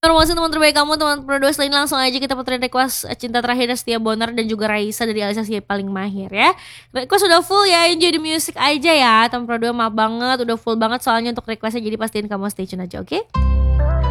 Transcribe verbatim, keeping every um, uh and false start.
Informasi teman terbaik kamu, teman Pro dua Selain langsung aja kita puterin request Cinta Terakhir Setia Bonar dan juga Raisa dari Alisa si paling mahir ya. Request udah full ya, enjoy the music aja ya. Teman Pro dua maaf banget, udah full banget soalnya untuk requestnya, jadi pastiin kamu stay tune aja, oke? Okay?